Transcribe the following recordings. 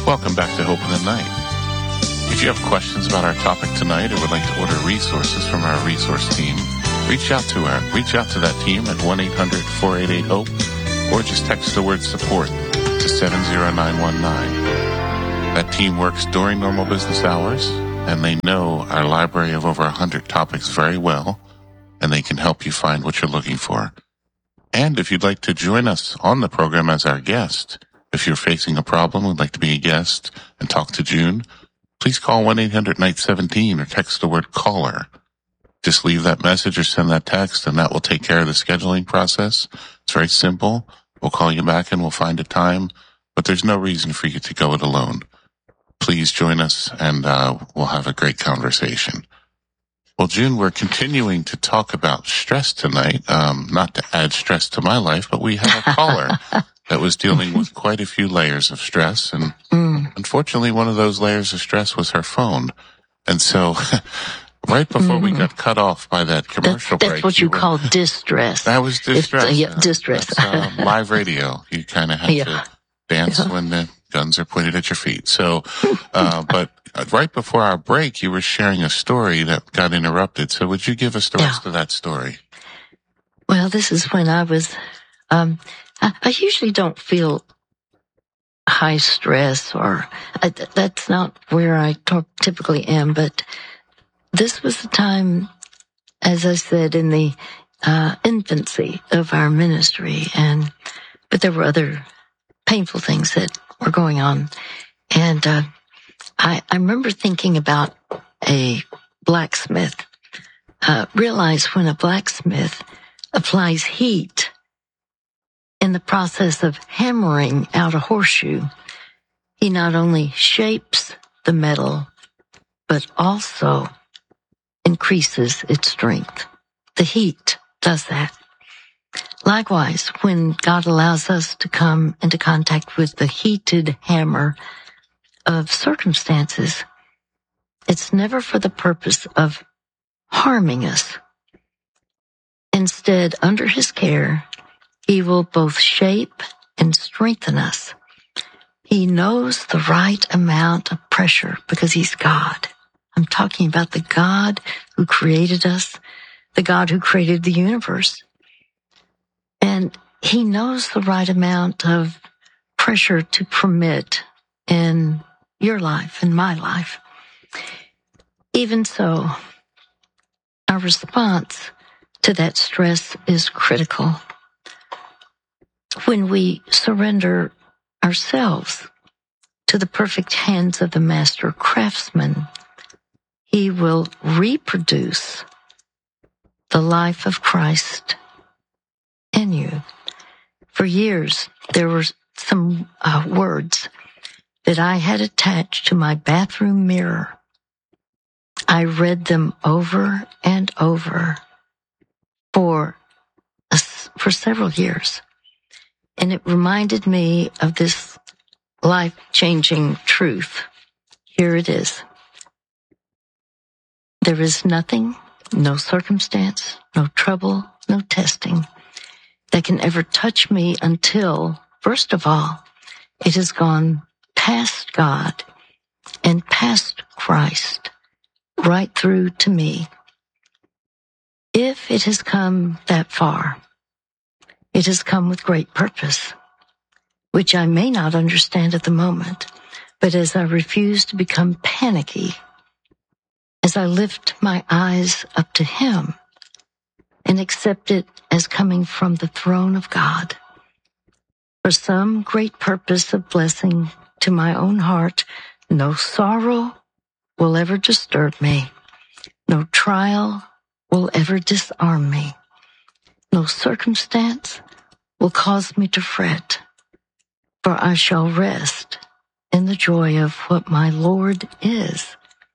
Welcome back to Hope in the Night. If you have questions about our topic tonight or would like to order resources from our resource team, reach out to that team at 1-800-488-HOPE or just text the word support to 70919. That team works during normal business hours, and they know our library of over 100 topics very well, and they can help you find what you're looking for. And if you'd like to join us on the program as our guest, if you're facing a problem, would like to be a guest and talk to June, please call 1-800-NIGHT-17 or text the word caller. Just leave that message or send that text, and that will take care of the scheduling process. It's very simple. We'll call you back and we'll find a time, but there's no reason for you to go it alone. Please join us, and we'll have a great conversation. Well, June, we're continuing to talk about stress tonight. Not to add stress to my life, but we have a caller that was dealing with quite a few layers of stress. And unfortunately, one of those layers of stress was her phone. And so right before we got cut off by that commercial break. That's what you call distress. That was distress. Distress. That's, live radio. You kind of have to dance when the guns are pointed at your feet. So, but right before our break, you were sharing a story that got interrupted. So would you give us the rest of that story? Well, this is when I was, I usually don't feel high stress, or that's not where I typically am, but this was the time, as I said, in the infancy of our ministry, but there were other painful things that were going on. And I remember thinking about a blacksmith. Realize when a blacksmith applies heat in the process of hammering out a horseshoe, he not only shapes the metal, but also increases its strength. The heat does that. Likewise, when God allows us to come into contact with the heated hammer of circumstances, it's never for the purpose of harming us. Instead, under His care, He will both shape and strengthen us. He knows the right amount of pressure because He's God. I'm talking about the God who created us, the God who created the universe. And He knows the right amount of pressure to permit in your life, in my life. Even so, our response to that stress is critical. When we surrender ourselves to the perfect hands of the master craftsman, He will reproduce the life of Christ in you. For years, there were some words that I had attached to my bathroom mirror. I read them over and over for several years. And it reminded me of this life-changing truth. Here it is. There is nothing, no circumstance, no trouble, no testing that can ever touch me until, first of all, it has gone past God and past Christ, right through to me. If it has come that far, it has come with great purpose, which I may not understand at the moment, but as I refuse to become panicky, as I lift my eyes up to Him and accept it as coming from the throne of God, for some great purpose of blessing to my own heart, no sorrow will ever disturb me. No trial will ever disarm me. No circumstance will cause me to fret, for I shall rest in the joy of what my Lord is.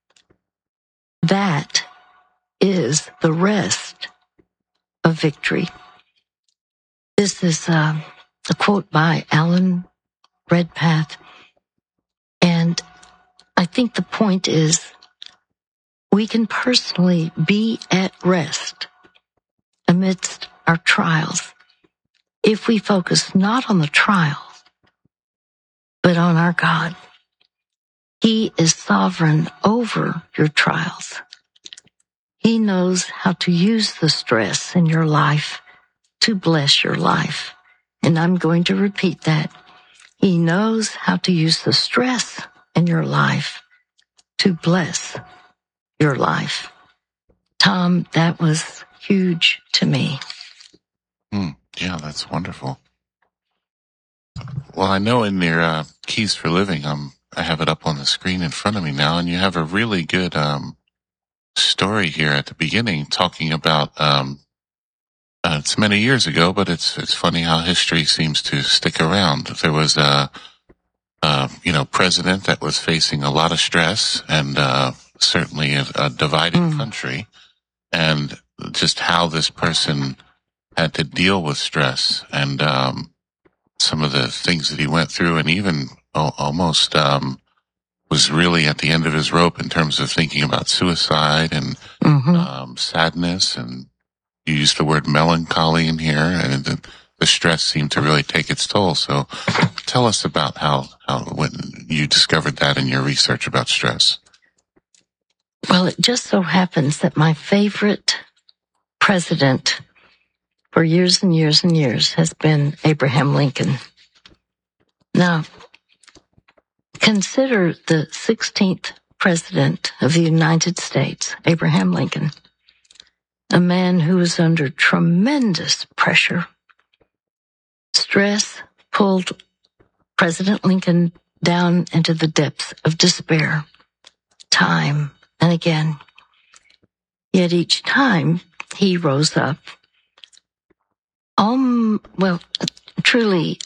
That is the rest of victory. This is a quote by Alan Redpath, and I think the point is we can personally be at rest amidst our trials if we focus not on the trial, but on our God. He is sovereign over your trials. He knows how to use the stress in your life to bless your life. And I'm going to repeat that. He knows how to use the stress in your life to bless your life. Tom, that was huge to me. Yeah, that's wonderful. Well, I know in your Keys for Living, I have it up on the screen in front of me now, and you have a really good story here at the beginning talking about it's many years ago, but it's funny how history seems to stick around. There was a president that was facing a lot of stress and certainly a divided country, and just how this person had to deal with stress and some of the things that he went through, and even almost was really at the end of his rope in terms of thinking about suicide and sadness. And you used the word melancholy in here, and the stress seemed to really take its toll. So tell us about how when you discovered that in your research about stress. Well, it just so happens that my favorite president for years and years and years has been Abraham Lincoln. Now, consider the 16th president of the United States, Abraham Lincoln, a man who was under tremendous pressure. Stress pulled President Lincoln down into the depths of despair, time and again. Yet each time he rose up, truly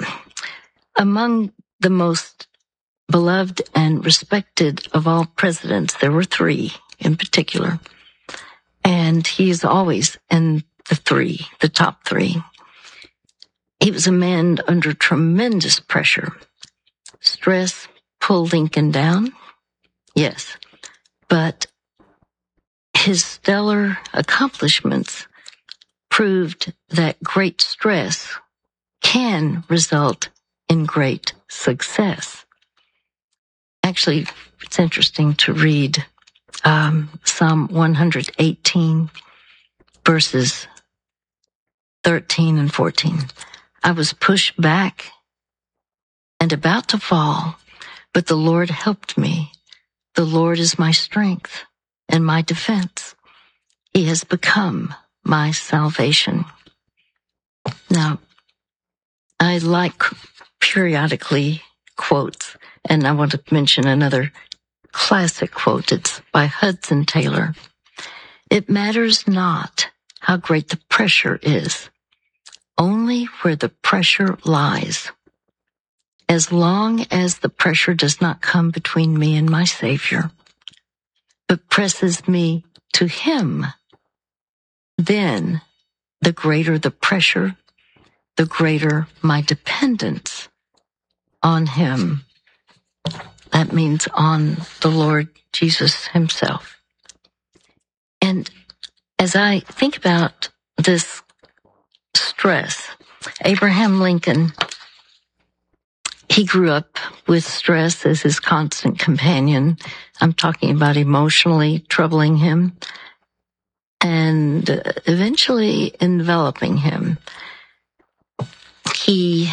among the most beloved and respected of all presidents, there were three in particular. And he is always in the top three. He was a man under tremendous pressure. Stress pulled Lincoln down, yes, but his stellar accomplishments proved that great stress can result in great success. Actually, it's interesting to read Psalm 118, verses 13 and 14. I was pushed back and about to fall, but the Lord helped me. The Lord is my strength and my defense. He has become my salvation. Now, I like periodically quotes, and I want to mention another classic quote. It's by Hudson Taylor. It matters not how great the pressure is, only where the pressure lies. As long as the pressure does not come between me and my Savior, but presses me to Him, then the greater the pressure, the greater my dependence on Him. That means on the Lord Jesus Himself. And as I think about this stress, Abraham Lincoln, he grew up with stress as his constant companion. I'm talking about emotionally troubling him and eventually enveloping him. He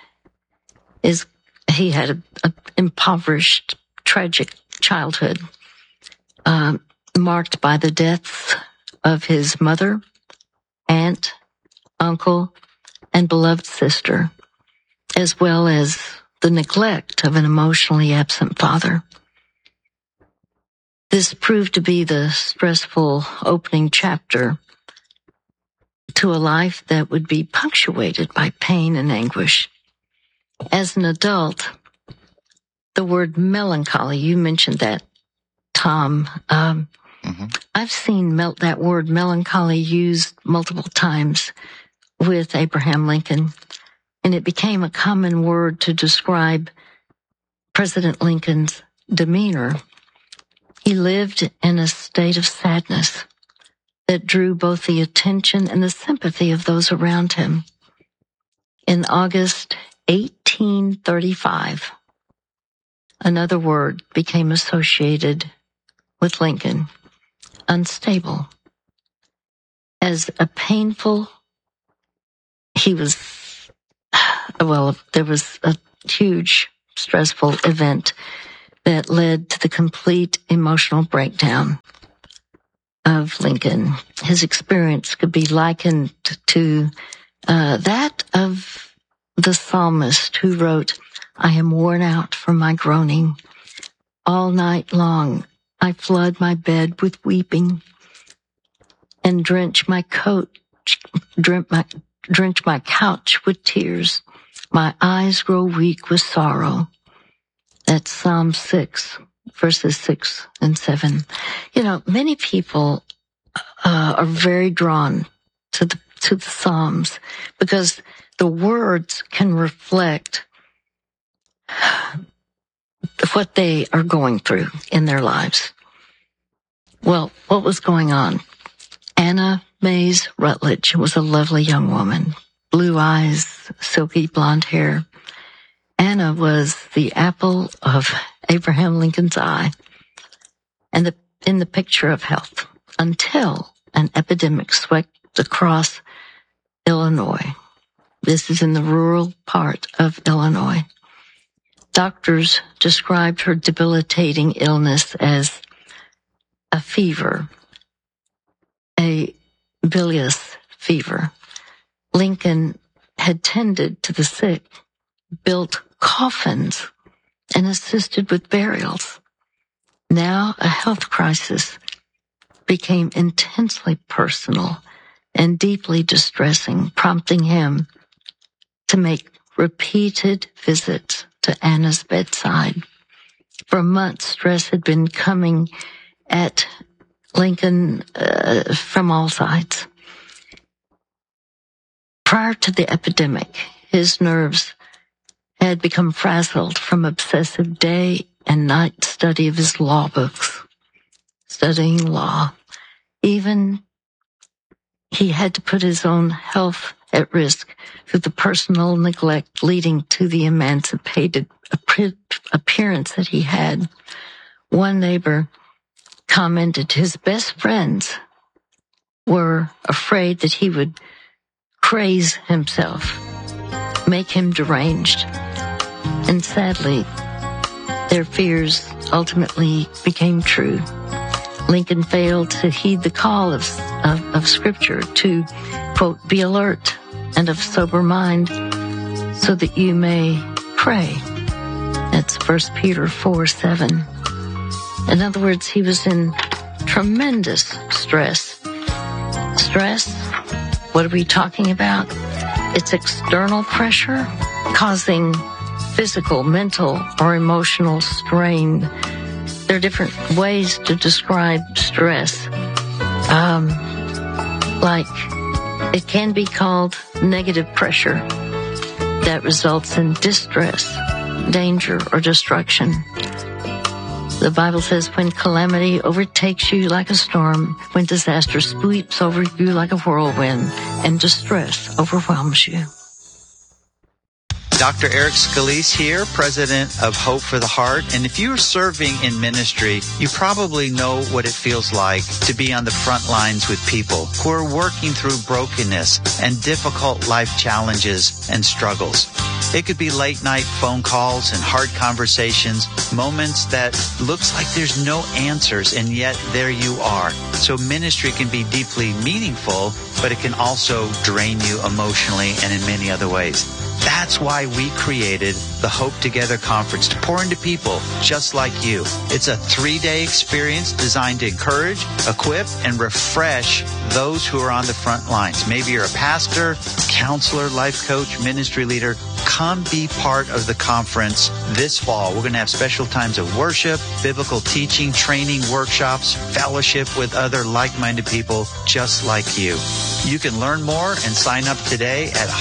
had an impoverished, tragic childhood, marked by the deaths of his mother, aunt, uncle, and beloved sister, as well as the neglect of an emotionally absent father. This proved to be the stressful opening chapter to a life that would be punctuated by pain and anguish. As an adult, the word melancholy, you mentioned that, Tom. I've seen that word melancholy used multiple times with Abraham Lincoln, and it became a common word to describe President Lincoln's demeanor. He lived in a state of sadness that drew both the attention and the sympathy of those around him. In August 1835, another word became associated with Lincoln: unstable. As a painful, there was a huge stressful event that led to the complete emotional breakdown of Lincoln. His experience could be likened to that of the psalmist who wrote, "I am worn out from my groaning. All night long I flood my bed with weeping and drench my couch with tears. My eyes grow weak with sorrow." That's Psalm 6, verses 6 and 7. Many people are very drawn to the Psalms because the words can reflect what they are going through in their lives. Well, what was going on? Anna Mays Rutledge was a lovely young woman, blue eyes, silky blonde hair. Anna was the apple of Abraham Lincoln's eye and in the picture of health until an epidemic swept across Illinois. This is in the rural part of Illinois. Doctors described her debilitating illness as a fever, a bilious fever. Lincoln had tended to the sick, built coffins, and assisted with burials. Now a health crisis became intensely personal and deeply distressing, prompting him to make repeated visits to Anna's bedside. For months, stress had been coming at Lincoln from all sides. Prior to the epidemic, his nerves had become frazzled from obsessive day and night study of his law books, studying law. Even he had to put his own health at risk through the personal neglect leading to the emancipated appearance that he had. One neighbor commented his best friends were afraid that he would craze himself, make him deranged. And sadly, their fears ultimately became true. Lincoln failed to heed the call of Scripture to, quote, "be alert and of sober mind so that you may pray." That's 1 Peter 4:7. In other words, he was in tremendous stress. Stress, what are we talking about? It's external pressure causing physical, mental, or emotional strain. There are different ways to describe stress. Like it can be called negative pressure that results in distress, danger, or destruction. The Bible says when calamity overtakes you like a storm, when disaster sweeps over you like a whirlwind, and distress overwhelms you. Dr. Eric Scalise here, president of Hope for the Heart. And if you're serving in ministry, you probably know what it feels like to be on the front lines with people who are working through brokenness and difficult life challenges and struggles. It could be late night phone calls and hard conversations, moments that looks like there's no answers, and yet there you are. So ministry can be deeply meaningful, but it can also drain you emotionally and in many other ways. That's why we created the Hope Together Conference, to pour into people just like you. It's a 3-day experience designed to encourage, equip, and refresh those who are on the front lines. Maybe you're a pastor, counselor, life coach, ministry leader. Come be part of the conference this fall. We're going to have special times of worship, biblical teaching, training, workshops, fellowship with other like-minded people just like you. You can learn more and sign up today at